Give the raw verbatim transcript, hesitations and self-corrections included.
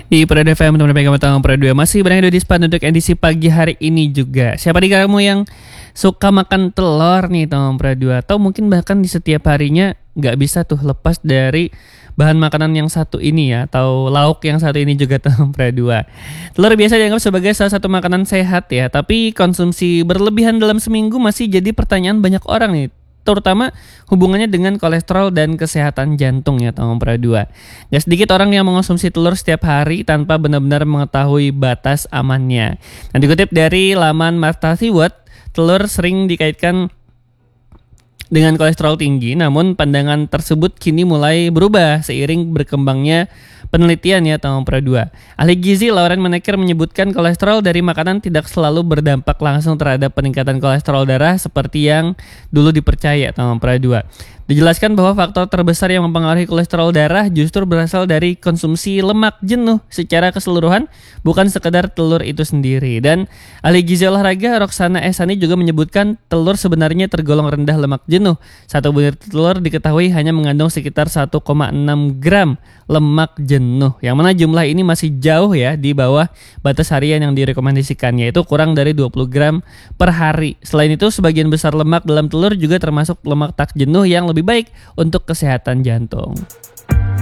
Di Prada F M, teman pegang tahun Prada dua masih berada di Span untuk edisi pagi hari ini juga. Siapa di kamu yang suka makan telur nih teman Prada dua, atau mungkin bahkan di setiap harinya nggak bisa tuh lepas dari bahan makanan yang satu ini ya, atau lauk yang satu ini juga teman Prada dua. Telur biasa dianggap sebagai salah satu makanan sehat ya, tapi konsumsi berlebihan dalam seminggu masih jadi pertanyaan banyak orang nih, terutama hubungannya dengan kolesterol dan kesehatan jantung ya teman Prada dua. Gak sedikit orang yang mengonsumsi telur setiap hari tanpa benar-benar mengetahui batas amannya. Dan dikutip dari laman Martha Stewart, telur sering dikaitkan dengan kolesterol tinggi, namun pandangan tersebut kini mulai berubah seiring berkembangnya penelitian ya teman Prada dua. Ahli gizi Lauren Menaker menyebutkan kolesterol dari makanan tidak selalu berdampak langsung terhadap peningkatan kolesterol darah seperti yang dulu dipercaya teman Prada dua. Dijelaskan bahwa faktor terbesar yang mempengaruhi kolesterol darah justru berasal dari konsumsi lemak jenuh secara keseluruhan, bukan sekedar telur itu sendiri. Dan ahli gizi olahraga Roxana Esani juga menyebutkan telur sebenarnya tergolong rendah lemak jenuh. Satu butir telur diketahui hanya mengandung sekitar satu koma enam gram lemak jenuh, yang mana jumlah ini masih jauh ya di bawah batas harian yang direkomendasikan, yaitu kurang dari dua puluh gram per hari. Selain itu, sebagian besar lemak dalam telur juga termasuk lemak tak jenuh yang lebih baik untuk kesehatan jantung.